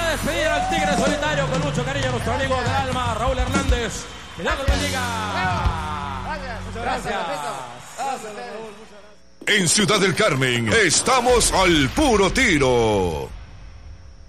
a despedir al Tigre Solitario con mucho cariño, nuestro amigo del alma, Raúl Hernández. Que Dios los bendiga. Gracias. En Ciudad del Carmen estamos al puro tiro.